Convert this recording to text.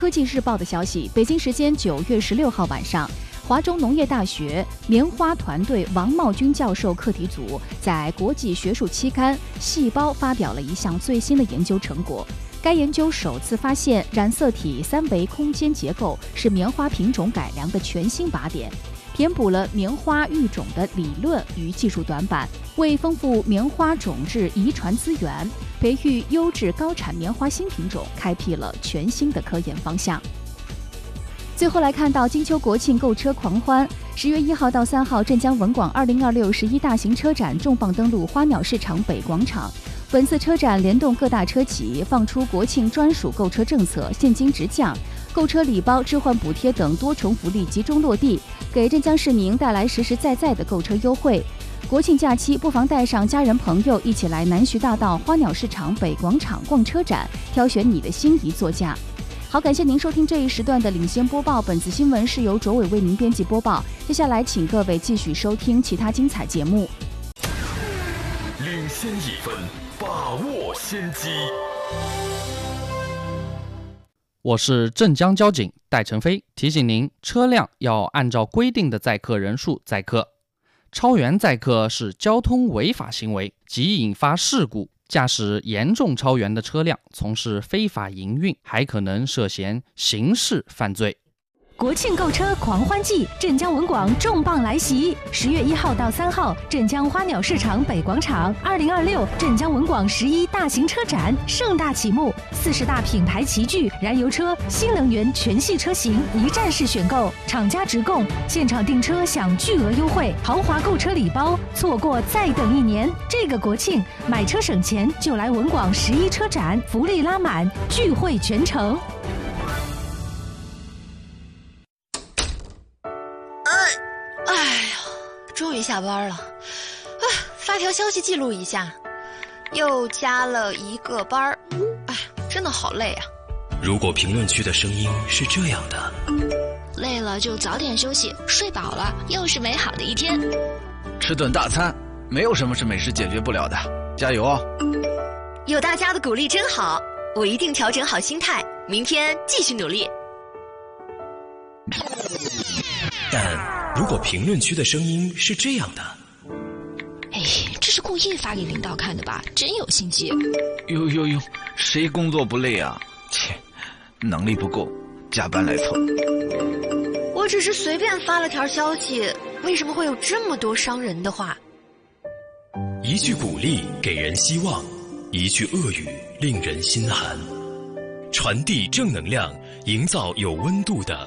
科技日报的消息，北京时间9月16号晚上，华中农业大学棉花团队王茂军教授课题组在国际学术期刊《细胞》发表了一项最新的研究成果。该研究首次发现，染色体三维空间结构是棉花品种改良的全新靶点，填补了棉花育种的理论与技术短板，为丰富棉花种质遗传资源，培育优质高产棉花新品种开辟了全新的科研方向。最后来看到金秋国庆购车狂欢，10月1号到3号，镇江文广202611大型车展重磅登陆花鸟市场北广场。本次车展联动各大车企，放出国庆专属购车政策，现金直降、购车礼包、置换补贴等多重福利集中落地，给镇江市民带来实实在在的购车优惠。国庆假期不妨带上家人朋友一起来南徐大道花鸟市场北广场逛车展，挑选你的心仪座驾。好，感谢您收听这一时段的领先播报，本次新闻是由卓伟为您编辑播报。接下来请各位继续收听其他精彩节目。 领先一分，把握先机。 我是镇江交警戴成飞，提醒您，车辆要按照规定的载客人数载客，超员载客是交通违法行为，即引发事故。驾驶严重超员的车辆从事非法营运，还可能涉嫌刑事犯罪。 国庆购车狂欢季，镇江文广重磅来袭！10月1号到3号，镇江花鸟市场北广场2026镇江文广11大型车展盛大启幕，40大品牌齐聚，燃油车、新能源全系车型一站式选购，厂家直供，现场订车享巨额优惠，豪华购车礼包，错过再等1年。这个国庆买车省钱，就来文广11车展，福利拉满，聚会全城。 终于下班了，发条消息记录一下，又加了1个班儿，真的好累啊。 如果评论区的声音是这样的， 累了就早点休息，睡饱了又是美好的一天。 吃顿大餐，没有什么是美食解决不了的，加油哦！ 有大家的鼓励真好，我一定调整好心态，明天继续努力。 但如果评论区的声音是这样的， 这是故意发给领导看的吧？真有心机。 哟，谁工作不累啊？切，能力不够，加班来凑。 我只是随便发了条消息，为什么会有这么多伤人的话？ 一句鼓励给人希望，一句恶语令人心寒。传递正能量，营造有温度的